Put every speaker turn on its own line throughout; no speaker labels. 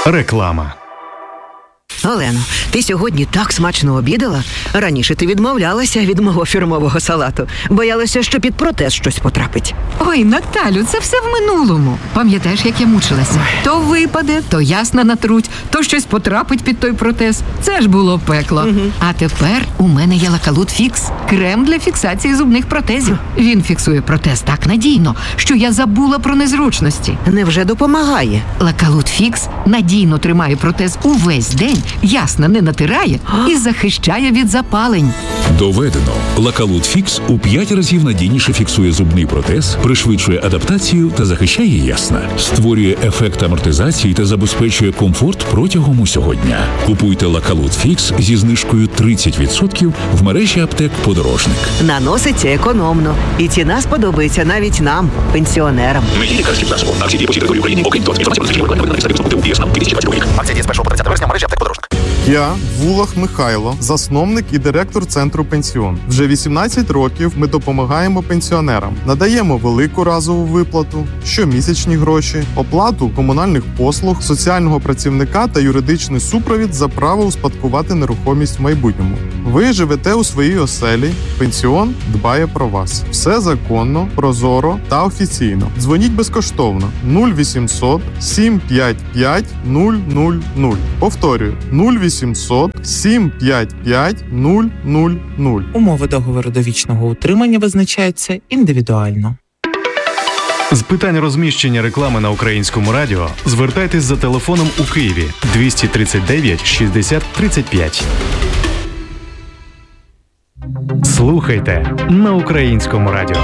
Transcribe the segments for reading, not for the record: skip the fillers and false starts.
Реклама.
Олено, ти сьогодні так смачно обідала. Раніше ти відмовлялася від мого фірмового салату. Боялася, що під протез щось потрапить.
Ой, Наталю, це все в минулому. Пам'ятаєш, як я мучилася? То випаде, то ясно натруть, то щось потрапить під той протез. Це ж було пекло. А тепер у мене є Лакалут Фікс. Крем для фіксації зубних протезів. Він фіксує протез так надійно, що я забула про незручності.
Невже допомагає?
Лакалут Фікс надійно тримає протез увесь день, ясно не натирає і захищає від запалень.
Доведено. Лакалут Фікс у 5 разів надійніше фіксує зубний протез, пришвидшує адаптацію та захищає ясна. Створює ефект амортизації та забезпечує комфорт протягом усього дня. Купуйте Лакалут Фікс зі знижкою 30% в мережі аптек «Подорожник».
Наноситься економно. І ціна сподобається навіть нам, пенсіонерам.
Лікарським засобом. Акції дії по всій території України. Окрім того, інформація на виконання на сайті у ДІС 2022 рік. Акція діє з 1 по 30 вересня в мережі аптек «Подорожник».
Я Вулах Михайло, засновник і директор Центру Пенсіон. Вже 18 років ми допомагаємо пенсіонерам. Надаємо велику разову виплату, щомісячні гроші, оплату комунальних послуг, соціального працівника та юридичний супровід за право успадкувати нерухомість в майбутньому. Ви живете у своїй оселі, пенсіон дбає про вас. Все законно, прозоро та офіційно. Дзвоніть безкоштовно 0800 755 000. Повторюю, 0800 755 000.
Умови договору довічного утримання визначаються індивідуально.
З питань розміщення реклами на Українському радіо звертайтесь за телефоном у Києві 239 60 35. Слухайте на Українському радіо.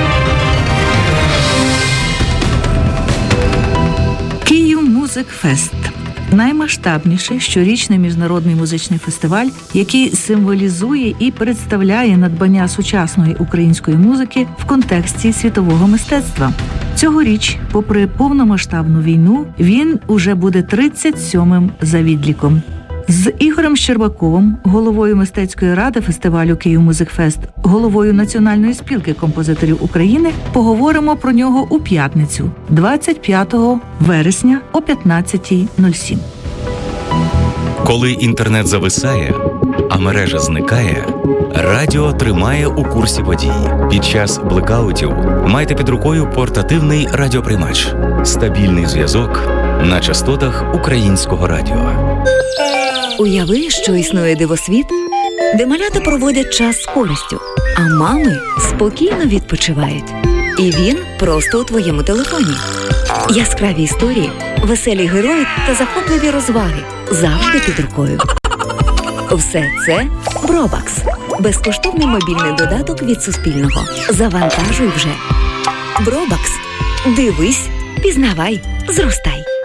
Київ Музик Фест – наймасштабніший щорічний міжнародний музичний фестиваль, який символізує і представляє надбання сучасної української музики в контексті світового мистецтва. Цьогоріч, попри повномасштабну війну, він уже буде 37-м за відліком. З Ігорем Щербаковим, головою мистецької ради фестивалю «Київ Музик Фест», головою Національної спілки композиторів України, поговоримо про нього у п'ятницю, 25 вересня о 15:07.
Коли інтернет зависає, а мережа зникає, радіо тримає у курсі подій. Під час блекаутів майте під рукою портативний радіоприймач. Стабільний зв'язок на частотах Українського радіо.
Уяви, що існує дивосвіт, де малята проводять час з користю, а мами спокійно відпочивають. І він просто у твоєму телефоні. Яскраві історії, веселі герої та захопливі розваги завжди під рукою. Все це Бробакс. Безкоштовний мобільний додаток від Суспільного. Завантажуй вже. Бробакс. Дивись, пізнавай, зростай.